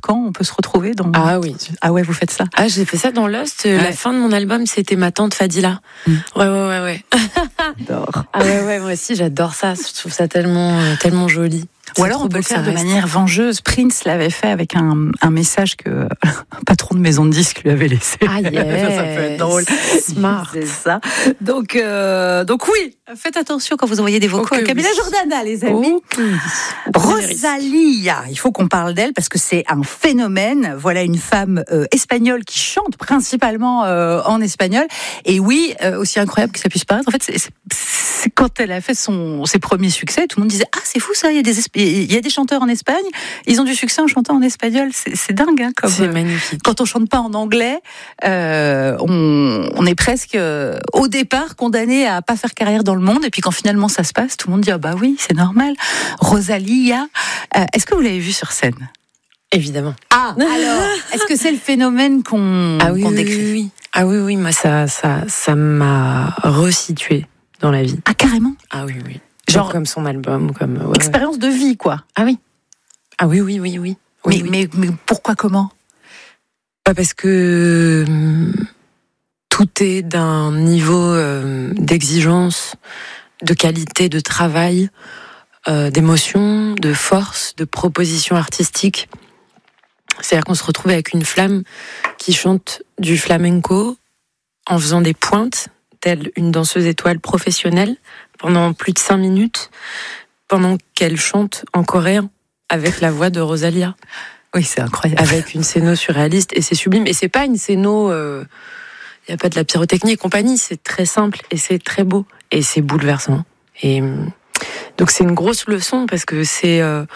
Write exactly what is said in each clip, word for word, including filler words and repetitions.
ans, on peut se retrouver dans... Ah oui. Ah ouais, vous faites ça? Ah, j'ai fait ça dans Lost. Ouais. La fin de mon album, c'était ma tante Fadila. Mm. Ouais, ouais, ouais, ouais. J'adore. Ah ouais, ouais, moi aussi, j'adore ça. Je trouve ça tellement, tellement joli. Ou alors on peut le faire de manière vengeuse. Prince l'avait fait avec un, un message que un patron de maison de disques lui avait laissé. Ah yes. Ça peut être drôle. Smart. C'est ça. Donc, euh, donc oui, faites attention quand vous envoyez des vocaux okay, à Camila oui. Jordana, les amis. Okay. Rosalía, il faut qu'on parle d'elle parce que c'est un phénomène. Voilà une femme euh, espagnole qui chante principalement euh, en espagnol. Et oui, euh, aussi incroyable que ça puisse paraître, en fait, c'est, c'est, c'est quand elle a fait son, ses premiers succès, tout le monde disait « Ah, c'est fou ça, il y a des il y a des chanteurs en Espagne, ils ont du succès en chantant en espagnol. » C'est, c'est dingue, hein, comme c'est magnifique. Quand on chante pas en anglais, euh, on, on est presque euh, au départ condamné à pas faire carrière dans le monde. Et puis quand finalement ça se passe, tout le monde dit ah bah oui, c'est normal. Rosalía, euh, est-ce que vous l'avez vue sur scène? Évidemment. Ah, alors, est-ce que c'est le phénomène qu'on, ah oui, qu'on oui, décrit? Oui, oui. Ah oui, oui, moi ça, ça, ça m'a resitué dans la vie. Ah carrément? Ah oui, oui. Genre comme son album, comme ouais, expérience ouais. de vie, quoi. Ah oui. Ah oui, oui, oui, oui. Mais, oui, oui. mais, mais pourquoi, comment? Bah parce que hum, tout est d'un niveau euh, d'exigence, de qualité de travail, euh, d'émotion, de force, de proposition artistique. C'est-à-dire qu'on se retrouve avec une flamme qui chante du flamenco en faisant des pointes, telle une danseuse étoile professionnelle, pendant plus de cinq minutes, pendant qu'elle chante en coréen avec la voix de Rosalía. Oui, c'est incroyable. Avec une scéno surréaliste, et c'est sublime. Et c'est pas une scéno, il euh, n'y a pas de la pyrotechnie et compagnie, c'est très simple, et c'est très beau, et c'est bouleversant. Et donc c'est une grosse leçon, parce que c'est... Euh,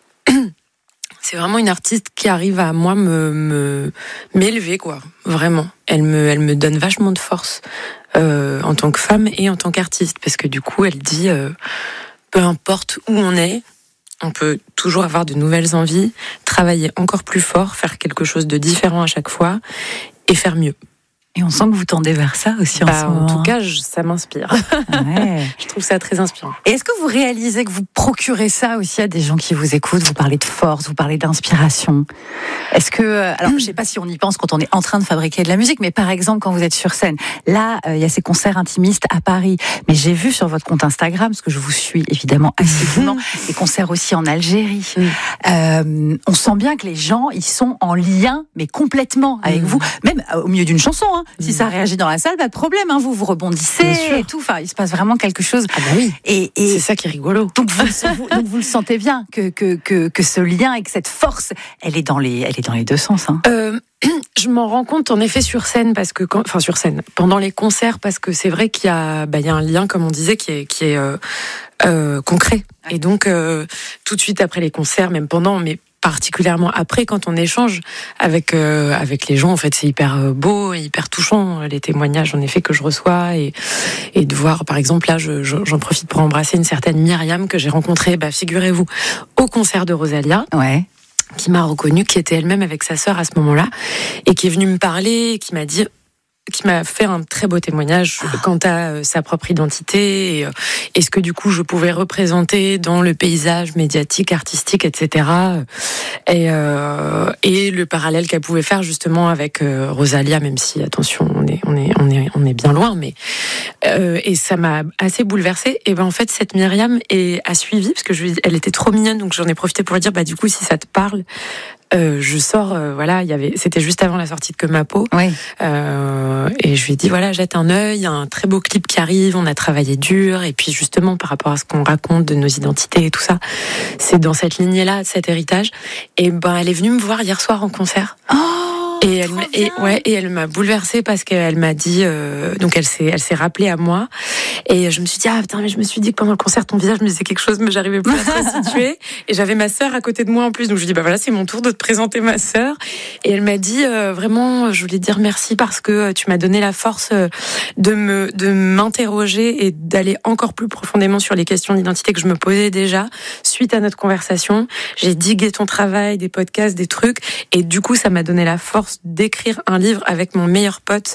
c'est vraiment une artiste qui arrive à, moi, me, me, m'élever, quoi. Vraiment. Elle me, elle me donne vachement de force. Euh, en tant que femme et en tant qu'artiste, parce que du coup elle dit euh, peu importe où on est, on peut toujours avoir de nouvelles envies, travailler encore plus fort, faire quelque chose de différent à chaque fois et faire mieux. Et on sent que vous tendez vers ça aussi en bah, ce moment. En tout cas, je, ça m'inspire. Ouais. Je trouve ça très inspirant. Et est-ce que vous réalisez que vous procurez ça aussi à des gens qui vous écoutent? Vous parlez de force, vous parlez d'inspiration. Est-ce que, alors, je sais pas si on y pense quand on est en train de fabriquer de la musique, mais par exemple quand vous êtes sur scène, là, il euh, y a ces concerts intimistes à Paris. Mais j'ai vu sur votre compte Instagram, parce que je vous suis évidemment assidûment, des concerts aussi en Algérie. Mm. Euh, on sent bien que les gens, ils sont en lien, mais complètement avec mm. vous, même au milieu d'une chanson. Hein. Si ça réagit dans la salle, pas de problème, hein, vous vous rebondissez et tout. Enfin, il se passe vraiment quelque chose. Ah bah oui. Et, et c'est ça qui est rigolo. Donc vous, vous, donc vous le sentez bien que que que que ce lien et que cette force, elle est dans les elle est dans les deux sens. Hein. Euh, je m'en rends compte en effet sur scène parce que quand, enfin sur scène pendant les concerts parce que c'est vrai qu'il y a bah il y a un lien comme on disait qui est qui est euh, euh, concret. Et donc euh, tout de suite après les concerts, même pendant, mais particulièrement après quand on échange avec euh, avec les gens, en fait c'est hyper beau, hyper touchant les témoignages en effet que je reçois et et de voir par exemple là je, je, j'en profite pour embrasser une certaine Myriam que j'ai rencontrée, bah figurez-vous, au concert de Rosalía. Ouais. Qui m'a reconnue, qui était elle-même avec sa sœur à ce moment-là et qui est venue me parler, qui m'a dit qui m'a fait un très beau témoignage ah. quant à euh, sa propre identité et, euh, et ce que du coup je pouvais représenter dans le paysage médiatique, artistique, et cetera. Et, euh, et le parallèle qu'elle pouvait faire justement avec euh, Rosalía, même si attention, on est on est on est on est bien loin, mais euh, et ça m'a assez bouleversée. Et ben en fait cette Myriam est, a suivi parce que je, elle était trop mignonne, donc j'en ai profité pour lui dire bah du coup si ça te parle. Euh, je sors, euh, voilà, il y avait, c'était juste avant la sortie de Que ma peau, oui. euh, et je lui ai dit voilà, jette un œil, il y a un très beau clip qui arrive, on a travaillé dur, et puis justement par rapport à ce qu'on raconte de nos identités et tout ça, c'est dans cette lignée-là, cet héritage. Et ben, elle est venue me voir hier soir en concert. Oh Et elle, et, ouais, et elle m'a bouleversée parce qu'elle m'a dit, euh, donc elle s'est, elle s'est rappelée à moi. Et je me suis dit, ah putain, mais je me suis dit que pendant le concert, ton visage me disait quelque chose, mais j'arrivais plus à te restituer. Et j'avais ma sœur à côté de moi en plus. Donc je lui ai dit, bah voilà, c'est mon tour de te présenter ma sœur. Et elle m'a dit, euh, vraiment, je voulais te dire merci parce que tu m'as donné la force de me, de m'interroger et d'aller encore plus profondément sur les questions d'identité que je me posais déjà suite à notre conversation. J'ai digué ton travail, des podcasts, des trucs. Et du coup, ça m'a donné la force d'écrire un livre avec mon meilleur pote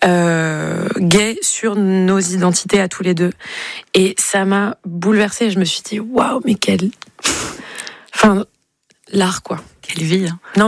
euh, gay sur nos identités à tous les deux. Et ça m'a bouleversée. Je me suis dit, waouh, mais quel... Enfin, l'art, quoi. Quelle vie, hein. Non,